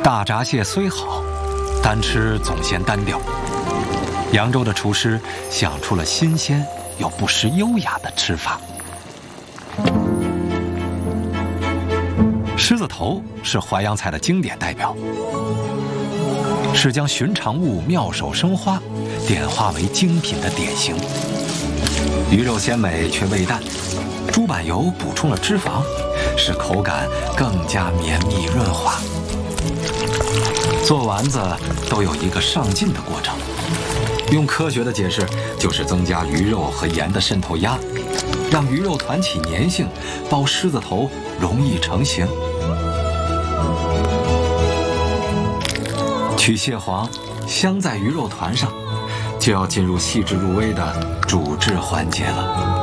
大闸蟹虽好，单吃总嫌单调。扬州的厨师想出了新鲜又不失优雅的吃法。狮子头是淮扬菜的经典代表，是将寻常物妙手生花点化为精品的典型。鱼肉鲜美却味淡，猪板油补充了脂肪，使口感更加绵密润滑。做丸子都有一个上劲的过程，用科学的解释就是增加鱼肉和盐的渗透压，让鱼肉团起粘性，包狮子头容易成型。取蟹黄镶在鱼肉团上，就要进入细致入微的煮制环节了。